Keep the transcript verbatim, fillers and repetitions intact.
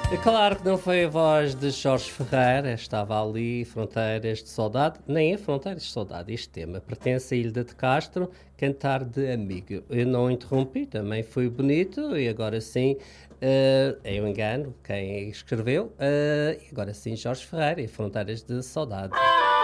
É claro que não foi a voz de Jorge Ferreira, estava ali, Fronteiras de Saudade, nem é Fronteiras de Saudade, este tema pertence a Hilda de Castro, Cantar de Amigo. Eu não interrompi, também foi bonito, e agora sim, uh, eu engano quem escreveu, uh, e agora sim Jorge Ferreira e Fronteiras de Saudade.